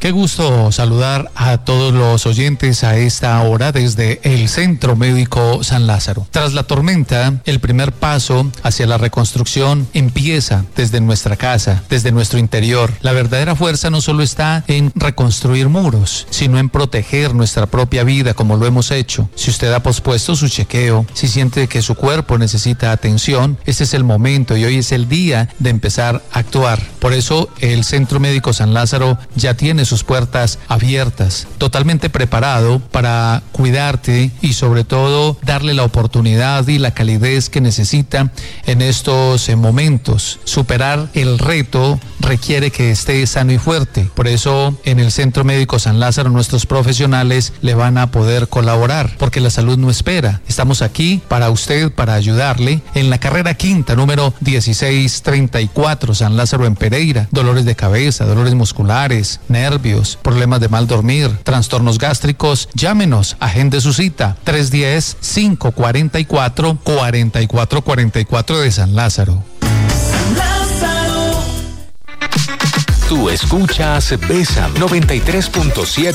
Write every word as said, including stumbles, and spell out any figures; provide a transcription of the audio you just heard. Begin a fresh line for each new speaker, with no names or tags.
Qué gusto saludar a todos los oyentes a esta hora desde el Centro Médico San Lázaro. Tras la tormenta, el primer paso hacia la reconstrucción empieza desde nuestra casa, desde nuestro interior. La verdadera fuerza no solo está en reconstruir muros, sino en proteger nuestra propia vida como lo hemos hecho. Si usted ha pospuesto su chequeo, si siente que su cuerpo necesita atención, este es el momento y hoy es el día de empezar a actuar. Por eso el Centro Médico San Lázaro ya tiene sus puertas abiertas, totalmente preparado para cuidarte y sobre todo darle la oportunidad y la calidez que necesita en estos momentos. Superar el reto requiere que esté sano y fuerte. Por eso en el Centro Médico San Lázaro nuestros profesionales le van a poder colaborar, porque la salud no espera. Estamos aquí para usted, para ayudarle en la carrera quinta, número dieciséis treinta y cuatro, San Lázaro en Pereira. Dolores de cabeza, dolores musculares, nervios, problemas de mal dormir, trastornos gástricos, llámenos, agende su cita, tres uno cero, cinco cuatro cuatro, cuatro cuatro cuatro cuatro de San Lázaro.
Tú escuchas Bésame noventa y tres punto siete.